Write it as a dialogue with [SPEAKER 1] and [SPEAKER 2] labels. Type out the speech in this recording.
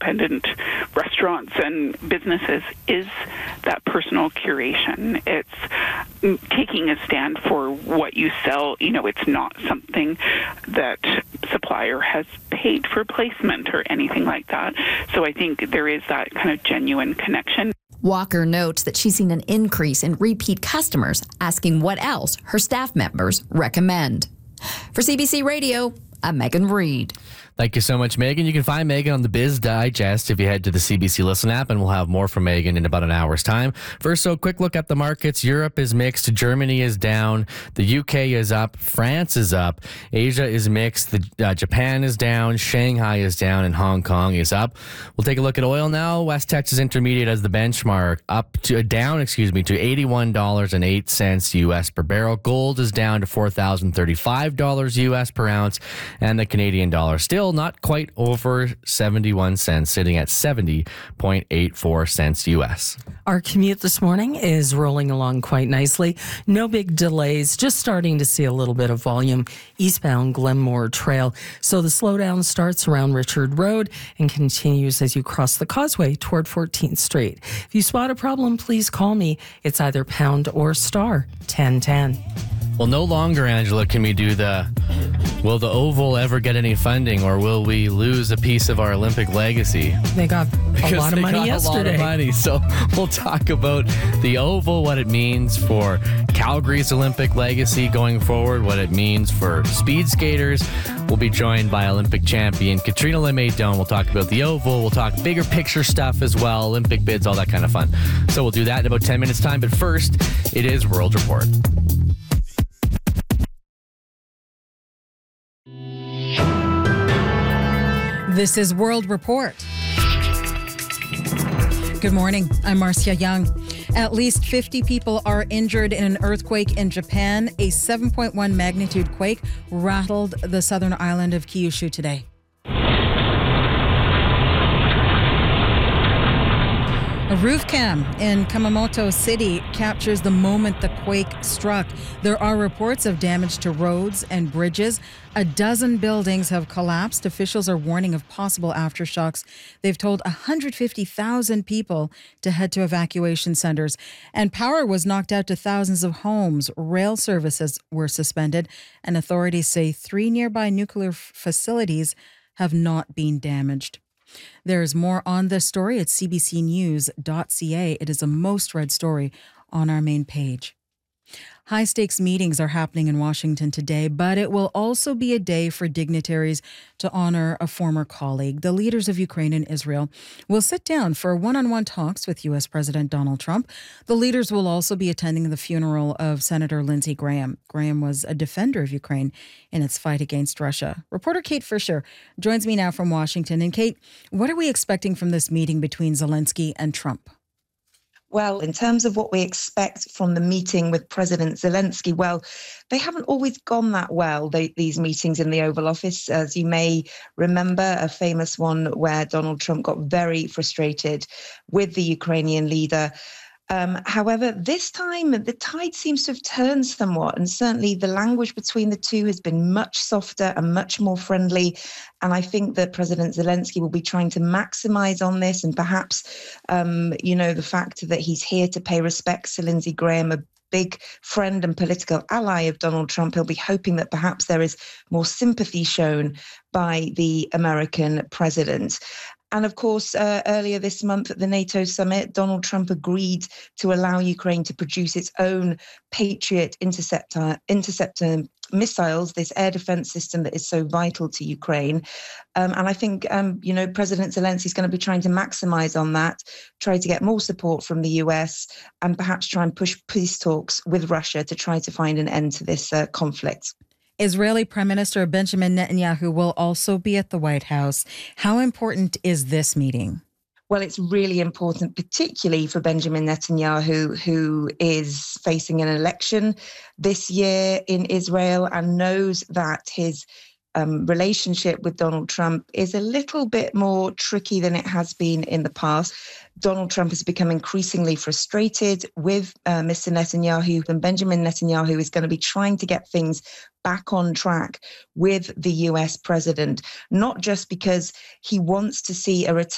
[SPEAKER 1] independent restaurants and businesses is that personal curation. It's taking a stand for what you sell. It's not something that supplier has paid for placement or anything like that. So I think there is that kind of genuine connection.
[SPEAKER 2] Walker notes that she's seen an increase in repeat customers asking what else her staff members recommend. For CBC Radio, I'm Megan Reed.
[SPEAKER 3] Thank you so much, Megan. You can find Megan on the Biz Digest if you head to the CBC Listen app, and we'll have more from Megan in about an hour's time. First, so quick look at the markets. Europe is mixed. Germany is down. The UK is up. France is up. Asia is mixed. Japan is down. Shanghai is down, and Hong Kong is up. We'll take a look at oil now. West Texas Intermediate as the benchmark, down to $81.08 US per barrel. Gold is down to $4,035 US per ounce, and the Canadian dollar still not quite over 71 cents, sitting at 70.84 cents US.
[SPEAKER 4] Our commute this morning is rolling along quite nicely. No big delays, just starting to see a little bit of volume eastbound Glenmore Trail. So the slowdown starts around Richard Road and continues as you cross the causeway toward 14th Street. If you spot a problem, please call me. It's either pound or star 1010.
[SPEAKER 3] Well, no longer, Angela, can we do will the Oval ever get any funding, or will we lose a piece of our Olympic legacy?
[SPEAKER 4] They got a lot of money yesterday.
[SPEAKER 3] A lot of money. So we'll talk about the Oval, what it means for Calgary's Olympic legacy going forward, what it means for speed skaters. We'll be joined by Olympic champion Katrina LeMaidon. We'll talk about the Oval. We'll talk bigger picture stuff as well, Olympic bids, all that kind of fun. So we'll do that in about 10 minutes' time. But first, it is World Report.
[SPEAKER 5] This is World Report. Good morning. I'm Marcia Young. At least 50 people are injured in an earthquake in Japan. A 7.1 magnitude quake rattled the southern island of Kyushu today. A roof cam in Kumamoto City captures the moment the quake struck. There are reports of damage to roads and bridges. A dozen buildings have collapsed. Officials are warning of possible aftershocks. They've told 150,000 people to head to evacuation centers. And power was knocked out to thousands of homes. Rail services were suspended. And authorities say 3 nearby nuclear facilities have not been damaged. There is more on this story at cbcnews.ca. It is a most read story on our main page. High-stakes meetings are happening in Washington today, but it will also be a day for dignitaries to honor a former colleague. The leaders of Ukraine and Israel will sit down for one-on-one talks with U.S. President Donald Trump. The leaders will also be attending the funeral of Senator Lindsey Graham. Graham was a defender of Ukraine in its fight against Russia. Reporter Kate Fisher joins me now from Washington. And Kate, what are we expecting from this meeting between Zelensky and Trump?
[SPEAKER 6] Well, in terms of what we expect from the meeting with President Zelensky, well, they haven't always gone that well, these meetings in the Oval Office. As you may remember, a famous one where Donald Trump got very frustrated with the Ukrainian leader. However, this time the tide seems to have turned somewhat, and certainly the language between the two has been much softer and much more friendly. And I think that President Zelensky will be trying to maximize on this, and perhaps, the fact that he's here to pay respects to Lindsey Graham, a big friend and political ally of Donald Trump. He'll be hoping that perhaps there is more sympathy shown by the American president. And of course, earlier this month at the NATO summit, Donald Trump agreed to allow Ukraine to produce its own Patriot interceptor missiles, this air defense system that is so vital to Ukraine. And I think, President Zelensky is going to be trying to maximize on that, try to get more support from the US, and perhaps try and push peace talks with Russia to try to find an end to this conflict.
[SPEAKER 5] Israeli Prime Minister Benjamin Netanyahu will also be at the White House. How important is this meeting?
[SPEAKER 6] Well, it's really important, particularly for Benjamin Netanyahu, who is facing an election this year in Israel and knows that his relationship with Donald Trump is a little bit more tricky than it has been in the past. Donald Trump has become increasingly frustrated with Mr. Netanyahu, and Benjamin Netanyahu is going to be trying to get things back on track with the US president, not just because he wants to see a return